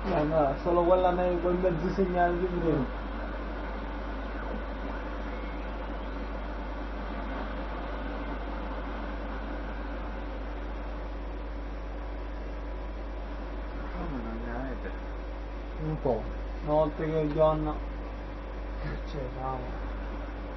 No, solo quel mezzo segnale di vedevo. Come non ne avete? Un po'. Una volta che il giorno c'è,